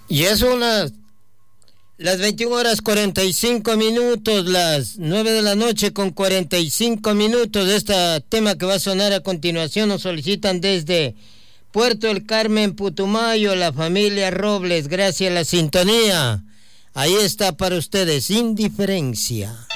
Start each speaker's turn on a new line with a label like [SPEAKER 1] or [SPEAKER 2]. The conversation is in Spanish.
[SPEAKER 1] Y eso las 21 horas 45 minutos, las 9 de la noche con 45 minutos. De este tema que va a sonar a continuación nos solicitan desde Puerto del Carmen, Putumayo, la familia Robles. Gracias a la sintonía. Ahí está para ustedes, Indiferencia.